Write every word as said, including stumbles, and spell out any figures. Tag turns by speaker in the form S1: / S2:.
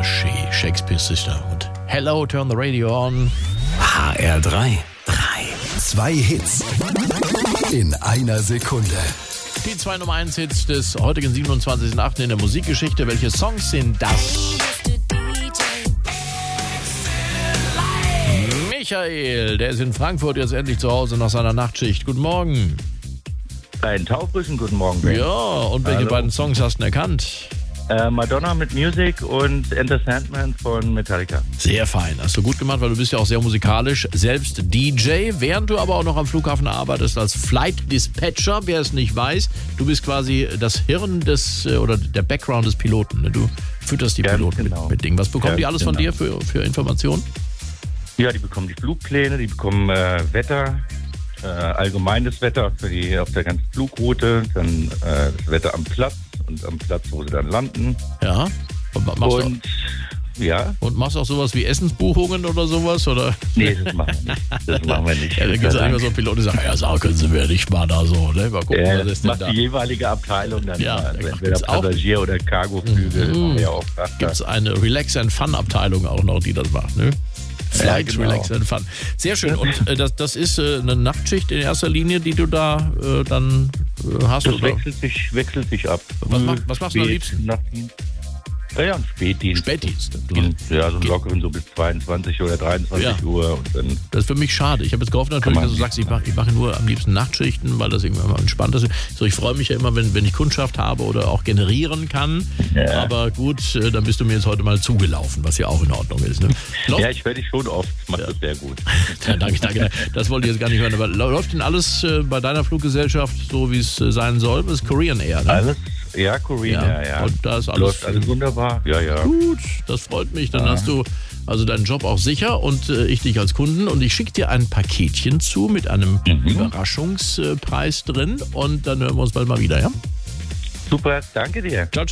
S1: She, Shakespeare's Sister. Und Hello, Turn the Radio On.
S2: H R drei. drei. Zwei Hits in einer Sekunde.
S1: Die zwei Nummer eins Hits des heutigen siebenundzwanzigsten achten in der Musikgeschichte. Welche Songs sind das? Michael, der ist in Frankfurt jetzt endlich zu Hause nach seiner Nachtschicht. Guten Morgen.
S3: Einen taufrischen guten Morgen, Ben.
S1: Ja, und welche
S3: Hallo.
S1: beiden Songs hast du denn erkannt?
S3: Äh, Madonna mit Music und Enter Sandman von Metallica.
S1: Sehr fein, hast du gut gemacht, weil du bist ja auch sehr musikalisch, selbst D J, während du aber auch noch am Flughafen arbeitest als Flight Dispatcher. Wer es nicht weiß, du bist quasi das Hirn des, oder der Background des Piloten. Ne? Du fütterst die
S3: Ganz
S1: Piloten
S3: genau.
S1: mit, mit Dingen. Was bekommen
S3: Ganz
S1: die alles von
S3: genau.
S1: dir für, für Informationen?
S3: Ja, die bekommen die Flugpläne, die bekommen äh, Wetter, äh, allgemeines Wetter für die auf der ganzen Flugroute, dann äh, das Wetter am Platz und am Platz, wo sie dann landen.
S1: Ja. Und, ma- machst,
S3: Und ja,
S1: du, und machst auch sowas wie Essensbuchungen oder sowas? Oder?
S3: nee, das machen wir nicht. Das machen wir nicht.
S1: Ja, da gibt es immer so einen Piloten, der sagt, ja, sagen können Sie mir nicht mal da so. Ne? Mal gucken,
S3: Äh,
S1: was
S3: das
S1: ist denn
S3: macht
S1: da?
S3: die jeweilige Abteilung dann
S1: Ja,
S3: mal.
S1: da
S3: Also
S1: gibt's
S3: entweder
S1: auch-
S3: Passagier- oder Cargoflüge.
S1: Mhm.
S3: Das machen wir ja auch.
S1: Gibt es eine Relax and Fun Abteilung auch noch, die das macht, ne? Flight,
S3: genau.
S1: Relax and Fun. Sehr schön. Und äh, das, das ist äh, eine Nachtschicht in erster Linie, die du da äh, dann äh, hast?
S3: Das
S1: oder?
S3: wechselt sich, wechselt sich ab.
S1: Was mach- was machst du am
S3: Spät-
S1: liebsten?
S3: Nachtdienst. Ja, ja, ein Spätdienst.
S1: Spätdienst.
S3: Ja, so einen lockeren, so bis zweiundzwanzig oder dreiundzwanzig
S1: Ja.
S3: Uhr. Und dann
S1: Das ist für mich schade. Ich habe jetzt gehofft natürlich,
S3: Kann man
S1: dass du
S3: nicht
S1: sagst, ich mache ich mache nur am liebsten Nachtschichten, weil das irgendwann mal entspannt ist. So, ich freue mich ja immer, wenn, wenn ich Kundschaft habe oder auch generieren kann.
S3: Ja.
S1: Aber gut, äh, dann bist du mir jetzt heute mal zugelaufen, was ja auch in Ordnung ist. Ne? Läuft-
S3: ja, ich höre dich schon oft. Macht das sehr gut.
S1: Ja, danke, danke. Das wollte ich jetzt gar nicht hören. Aber läuft denn alles äh, bei deiner Fluggesellschaft so, wie es äh, sein soll? Das ist Korean Air, ne?
S3: Alles? Ja, Korean,
S1: Ja,
S3: ja, ja.
S1: und da ist alles-
S3: Läuft alles wunderbar. Ja, ja.
S1: Gut, das freut mich. Dann hast du also deinen Job auch sicher und äh, ich dich als Kunden. Und ich schicke dir ein Paketchen zu mit einem
S3: Mhm.
S1: Überraschungspreis drin. Und dann hören wir uns bald mal wieder, ja?
S3: Super, danke dir.
S1: Ciao, ciao.